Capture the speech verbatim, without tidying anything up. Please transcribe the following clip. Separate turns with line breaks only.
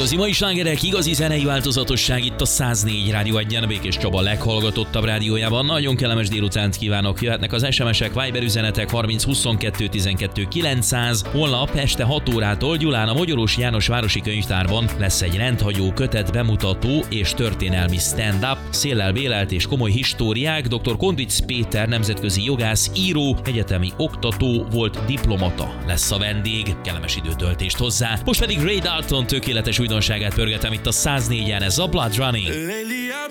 Igazi mai slágerek, igazi zenei változatosság itt a száz négy Rádió Egyen, Békés Csaba leghallgatottabb rádiójában. Nagyon kellemes délutánt kívánok, jöhetnek az es em esek, Viber üzenetek harminc huszonkettő tizenkettő kilencszáz. Holnap este hat órától Gyulán a Mogyorós János Városi Könyvtárban lesz egy rendhagyó kötet bemutató és történelmi stand-up. Széllel bélelt és komoly históriák, dr. Konvics Péter nemzetközi jogász, író, egyetemi oktató volt, diplomata lesz a vendég. Kellemes időtöltést hozzá. Most pedig Ray Dalton tökéletes újdonságát pörgetem itt a száz négyen, ez a Blood Running.